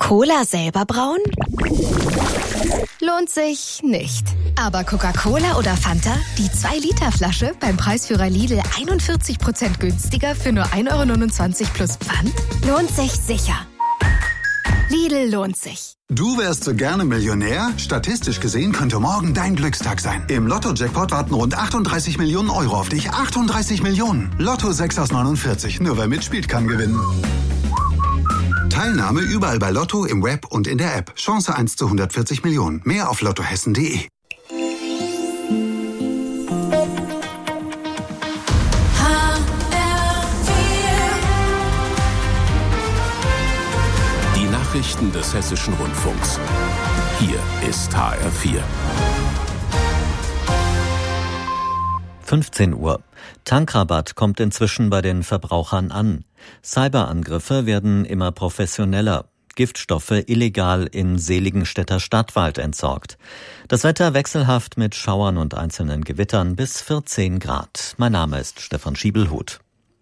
Cola selber brauen? Lohnt sich nicht. Aber Coca-Cola oder Fanta? Die 2-Liter-Flasche beim Preisführer Lidl 41% günstiger für nur 1,29 € plus Pfand? Lohnt sich sicher. Lidl lohnt sich. Du wärst so gerne Millionär? Statistisch gesehen könnte morgen dein Glückstag sein. Im Lotto-Jackpot warten rund 38 Millionen € auf dich. 38 Millionen! Lotto 6 aus 49. Nur wer mitspielt, kann gewinnen. Teilnahme überall bei Lotto, im Web und in der App. Chance 1 zu 140 Millionen. Mehr auf lottohessen.de. Nachrichten des Hessischen Rundfunks. Hier ist HR4. 15 Uhr. Tankrabatt kommt inzwischen bei den Verbrauchern an. Cyberangriffe werden immer professioneller. Giftstoffe illegal in Seligenstädter Stadtwald entsorgt. Das Wetter wechselhaft mit Schauern und einzelnen Gewittern bis 14 Grad. Mein Name ist Stefan Schiebelhuth.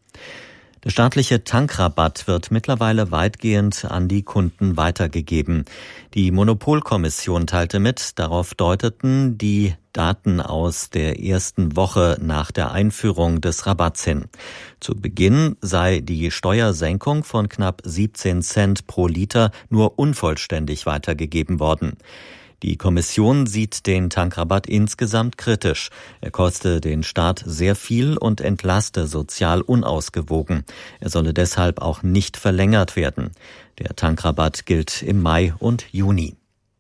Der staatliche Tankrabatt wird mittlerweile weitgehend an die Kunden weitergegeben. Die Monopolkommission teilte mit, darauf deuteten die Daten aus der ersten Woche nach der Einführung des Rabatts hin. Zu Beginn sei die Steuersenkung von knapp 17 Cent pro Liter nur unvollständig weitergegeben worden. Die Kommission sieht den Tankrabatt insgesamt kritisch. Er koste den Staat sehr viel und entlaste sozial unausgewogen. Er solle deshalb auch nicht verlängert werden. Der Tankrabatt gilt im Mai und Juni.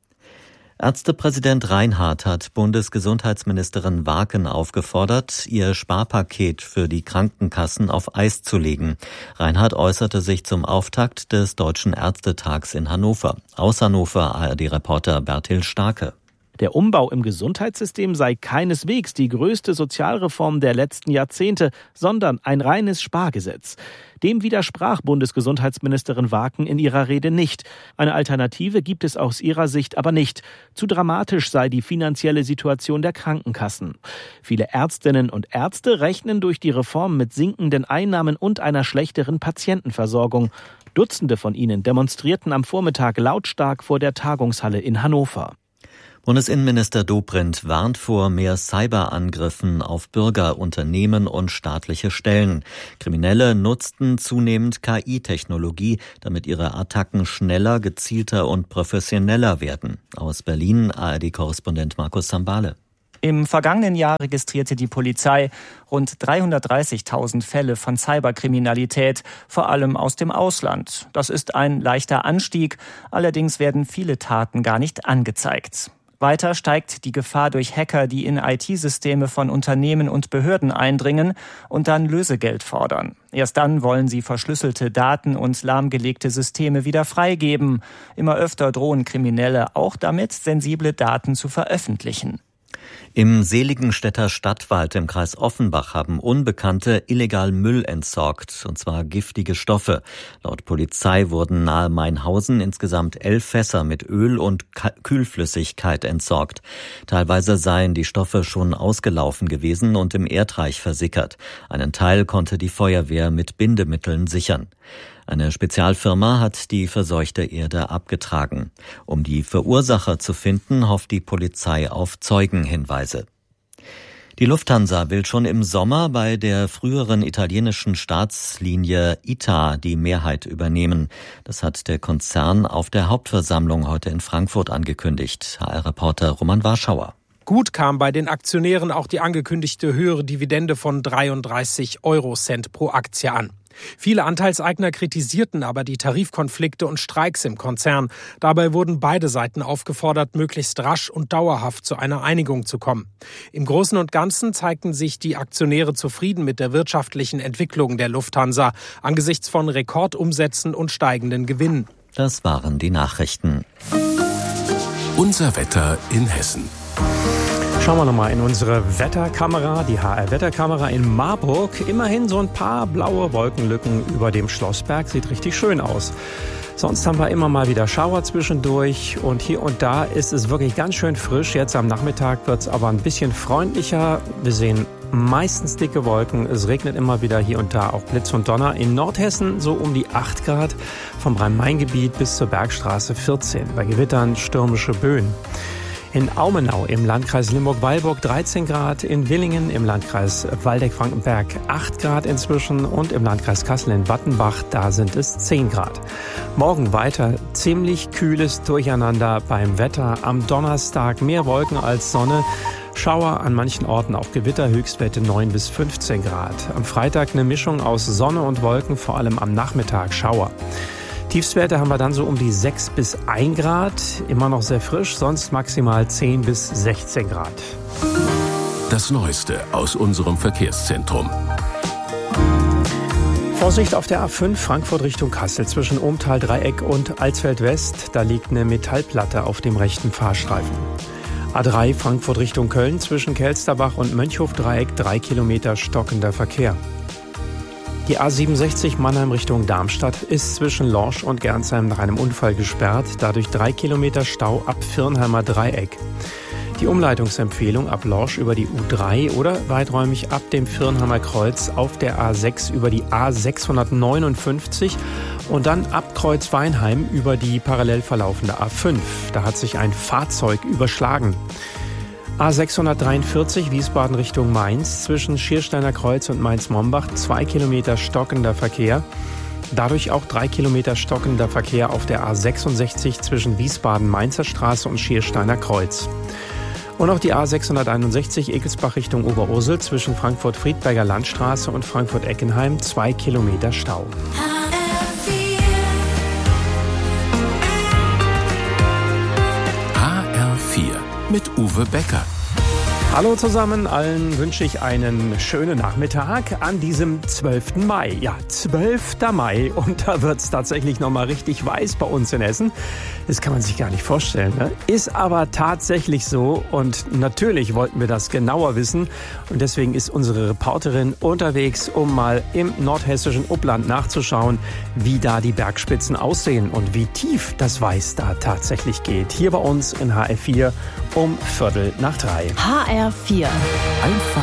Ärztepräsident Reinhardt hat Bundesgesundheitsministerin Waaken aufgefordert, ihr Sparpaket für die Krankenkassen auf Eis zu legen. Reinhardt äußerte sich zum Auftakt des Deutschen Ärztetags in Hannover. Aus Hannover ARD-Reporter Bertil Starke. Der Umbau im Gesundheitssystem sei keineswegs die größte Sozialreform der letzten Jahrzehnte, sondern ein reines Spargesetz. Dem widersprach Bundesgesundheitsministerin Waaken in ihrer Rede nicht. Eine Alternative gibt es aus ihrer Sicht aber nicht. Zu dramatisch sei die finanzielle Situation der Krankenkassen. Viele Ärztinnen und Ärzte rechnen durch die Reform mit sinkenden Einnahmen und einer schlechteren Patientenversorgung. Dutzende von ihnen demonstrierten am Vormittag lautstark vor der Tagungshalle in Hannover. Bundesinnenminister Dobrindt warnt vor mehr Cyberangriffen auf Bürger, Unternehmen und staatliche Stellen. Kriminelle nutzten zunehmend KI-Technologie, damit ihre Attacken schneller, gezielter und professioneller werden. Aus Berlin ARD-Korrespondent Markus Sambale. Im vergangenen Jahr registrierte die Polizei rund 330.000 Fälle von Cyberkriminalität, vor allem aus dem Ausland. Das ist ein leichter Anstieg, allerdings werden viele Taten gar nicht angezeigt. Weiter steigt die Gefahr durch Hacker, die in IT-Systeme von Unternehmen und Behörden eindringen und dann Lösegeld fordern. Erst dann wollen sie verschlüsselte Daten und lahmgelegte Systeme wieder freigeben. Immer öfter drohen Kriminelle auch damit, sensible Daten zu veröffentlichen. Im Seligenstädter Stadtwald im Kreis Offenbach haben Unbekannte illegal Müll entsorgt, und zwar giftige Stoffe. Laut Polizei wurden nahe Mainhausen insgesamt 11 Fässer mit Öl und Kühlflüssigkeit entsorgt. Teilweise seien die Stoffe schon ausgelaufen gewesen und im Erdreich versickert. Einen Teil konnte die Feuerwehr mit Bindemitteln sichern. Eine Spezialfirma hat die verseuchte Erde abgetragen. Um die Verursacher zu finden, hofft die Polizei auf Zeugenhinweise. Die Lufthansa will schon im Sommer bei der früheren italienischen Staatslinie ITA die Mehrheit übernehmen. Das hat der Konzern auf der Hauptversammlung heute in Frankfurt angekündigt. HR-Reporter Roman Warschauer. Gut kam bei den Aktionären auch die angekündigte höhere Dividende von 33 Eurocent pro Aktie an. Viele Anteilseigner kritisierten aber die Tarifkonflikte und Streiks im Konzern. Dabei wurden beide Seiten aufgefordert, möglichst rasch und dauerhaft zu einer Einigung zu kommen. Im Großen und Ganzen zeigten sich die Aktionäre zufrieden mit der wirtschaftlichen Entwicklung der Lufthansa angesichts von Rekordumsätzen und steigenden Gewinnen. Das waren die Nachrichten. Unser Wetter in Hessen. Schauen wir nochmal in unsere Wetterkamera, die HR-Wetterkamera in Marburg. Immerhin so ein paar blaue Wolkenlücken über dem Schlossberg. Sieht richtig schön aus. Sonst haben wir immer mal wieder Schauer zwischendurch und hier und da ist es wirklich ganz schön frisch. Jetzt am Nachmittag wird es aber ein bisschen freundlicher. Wir sehen meistens dicke Wolken. Es regnet immer wieder hier und da auch Blitz und Donner. In Nordhessen so um die 8 Grad, vom Rhein-Main-Gebiet bis zur Bergstraße 14. Bei Gewittern stürmische Böen. In Aumenau im Landkreis Limburg-Weilburg 13 Grad, in Willingen im Landkreis Waldeck-Frankenberg 8 Grad inzwischen und im Landkreis Kassel in Wattenbach, da sind es 10 Grad. Morgen weiter ziemlich kühles Durcheinander beim Wetter. Am Donnerstag mehr Wolken als Sonne. Schauer, an manchen Orten auch Gewitter, Höchstwerte 9 bis 15 Grad. Am Freitag eine Mischung aus Sonne und Wolken, vor allem am Nachmittag Schauer. Tiefstwerte haben wir dann so um die 6 bis 1 Grad, immer noch sehr frisch, sonst maximal 10 bis 16 Grad. Das Neueste aus unserem Verkehrszentrum. Vorsicht auf der A5 Frankfurt Richtung Kassel zwischen Ohmtal-Dreieck und Alsfeld-West. Da liegt eine Metallplatte auf dem rechten Fahrstreifen. A3 Frankfurt Richtung Köln zwischen Kelsterbach und Mönchhof-Dreieck 3 Kilometer stockender Verkehr. Die A67 Mannheim Richtung Darmstadt ist zwischen Lorsch und Gernsheim nach einem Unfall gesperrt, dadurch 3 Kilometer Stau ab Virnheimer Dreieck. Die Umleitungsempfehlung ab Lorsch über die U3 oder weiträumig ab dem Virnheimer Kreuz auf der A6 über die A659 und dann ab Kreuz Weinheim über die parallel verlaufende A5. Da hat sich ein Fahrzeug überschlagen. A643 Wiesbaden Richtung Mainz zwischen Schiersteiner Kreuz und Mainz-Mombach 2 Kilometer stockender Verkehr. Dadurch auch 3 Kilometer stockender Verkehr auf der A66 zwischen Wiesbaden-Mainzer Straße und Schiersteiner Kreuz. Und auch die A661 Ekelsbach Richtung Oberursel zwischen Frankfurt-Friedberger Landstraße und Frankfurt-Eckenheim 2 Kilometer Stau. HR4 mit Uwe Becker. Hallo zusammen, allen wünsche ich einen schönen Nachmittag an diesem 12. Mai. Ja, 12. Mai und da wird es tatsächlich nochmal richtig weiß bei uns in Essen. Das kann man sich gar nicht vorstellen, ne? Ist aber tatsächlich so und natürlich wollten wir das genauer wissen und deswegen ist unsere Reporterin unterwegs, um mal im nordhessischen Upland nachzuschauen, wie da die Bergspitzen aussehen und wie tief das Weiß da tatsächlich geht. Hier bei uns in HR4 um 2:45. HR4. Einfach